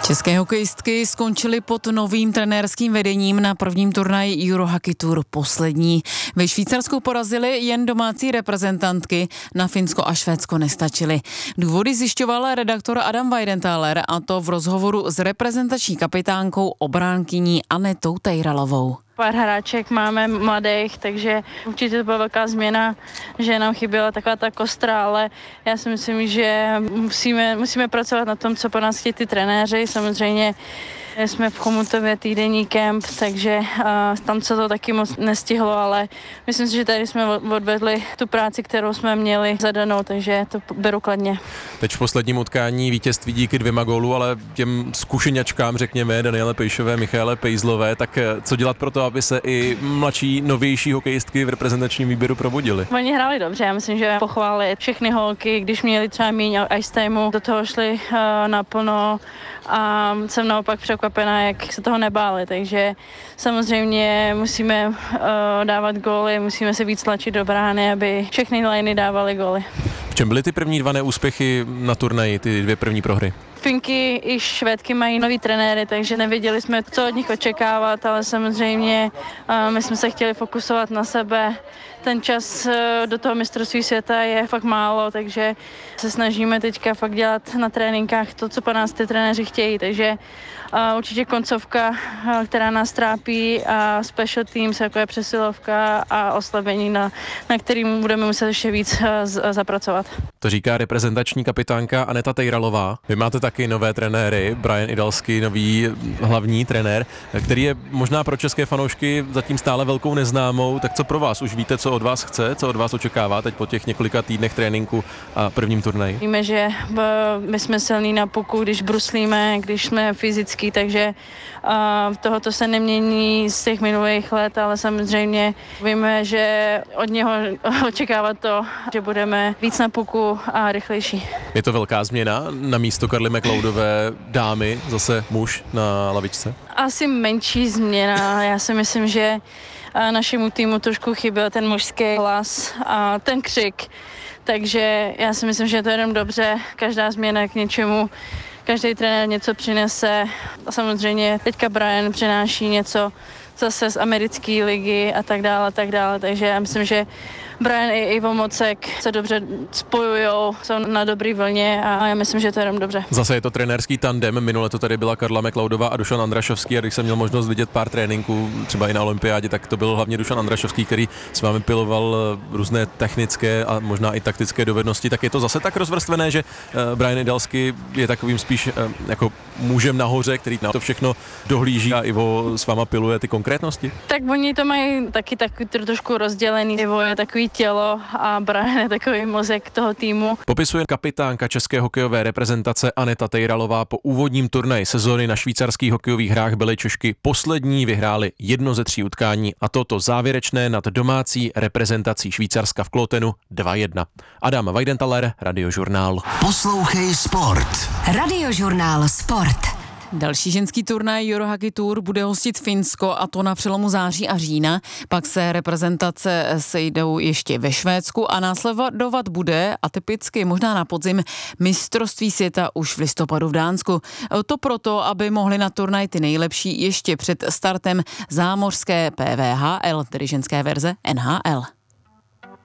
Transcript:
České hokejistky skončily pod novým trenérským vedením na prvním turnaji Eurohockey Tour poslední. Ve Švýcarsku porazily jen domácí reprezentantky, na Finsko a Švédsko nestačily. Důvody zjišťoval redaktor Adam Weidenthaler, a to v rozhovoru s reprezentační kapitánkou obránkyní Anetou Tejralovou. Pár hráček máme mladých, takže určitě to byla velká změna, že nám chyběla taková ta kostra, ale já si myslím, že musíme pracovat na tom, co po nás chtějí ty trenéři. Samozřejmě jsme v Chomutově týdenní kemp, takže tam se to taky moc nestihlo, ale myslím si, že tady jsme odvedli tu práci, kterou jsme měli zadanou, takže to beru kladně. Teď v posledním utkání vítězství díky 2 gólů, ale těm zkušeňačkám, řekněme, Daniele Pejšové, Michaele Pejzlové, tak co dělat pro to, aby se i mladší, novější hokejistky v reprezentačním výběru probudily? Oni hráli dobře, já myslím, že pochválili všechny holky, když měli třeba míň ice timeu, do toho šli naplno a jsem naopak překvapená, jak se toho nebáli, takže samozřejmě musíme dávat góly, musíme se víc tlačit do brány, aby všechny liney dávaly góly. V čem byly ty první 2 neúspěchy na turnaji, ty 2 první prohry? Finky i Švédky mají nový trenéry, takže nevěděli jsme, co od nich očekávat, ale samozřejmě my jsme se chtěli fokusovat na sebe. Ten čas do toho mistrovství světa je fakt málo, takže se snažíme teďka fakt dělat na tréninkách to, co po nás ty trenéři chtějí, takže určitě koncovka, která nás trápí, a special teams, jako je přesilovka a oslabení, na kterým budeme muset ještě víc zapracovat. To říká reprezentační kapitánka Aneta Tejralová. Vy máte taky nové trenéry, Brian Idalský, nový hlavní trenér, který je možná pro české fanoušky zatím stále velkou neznámou. Tak co pro vás? Už víte, co od vás chce, co od vás očekává teď po těch několika týdnech tréninku a prvním turnaji? Víme, že my jsme silní na puku, když bruslíme, když jsme fyzický, takže tohoto se nemění z těch minulých let, ale samozřejmě víme, že od něho očekávat to, že budeme víc na puku a rychlejší. Je to velká změna, na místo Karly McLeodové dámy zase muž na lavičce? Asi menší změna, já si myslím, že našemu týmu trošku chyběl ten mužský hlas a ten křik, takže já si myslím, že to je jenom dobře, každá změna k něčemu, každý trenér něco přinese a samozřejmě teďka Brian přináší něco zase z americké ligy a tak dále, takže já myslím, že Brian i Ivo Mocek se dobře spojujou, jsou na dobrý vlně a já myslím, že to je jenom dobře. Zase je to trenérský tandem, minule to tady byla Karla McLeodová a Dušan Andrašovský, a když jsem měl možnost vidět pár tréninků, třeba i na olympiádě, tak to byl hlavně Dušan Andrašovský, který s vámi piloval různé technické a možná i taktické dovednosti. Tak je to zase tak rozvrstvené, že Brian Idalský je takovým spíš jako mužem nahoře, který na to všechno dohlíží, a Ivo s váma piluje ty konkrétnosti? Tak oni to mají taky trošku rozdělený. Ivo je takový tělo a Brian je takový mozek toho týmu. Popisuje kapitánka české hokejové reprezentace Aneta Tejralová. Po úvodním turnaji sezóny na švýcarských hokejových hrách byly Češky poslední, vyhrály 1 ze 3 utkání, a toto závěrečné nad domácí reprezentací Švýcarska v Klotenu 2-1. Adam Weidenthaler, Radiožurnál. Poslouchej sport. Radiožurnál Sport. Další ženský turnaj Eurohockey Tour bude hostit Finsko, a to na přelomu září a října. Pak se reprezentace sejdou ještě ve Švédsku a následovat bude atypicky možná na podzim mistrovství světa už v listopadu v Dánsku. To proto, aby mohli na turnaj ty nejlepší ještě před startem zámořské PVHL, tedy ženské verze NHL.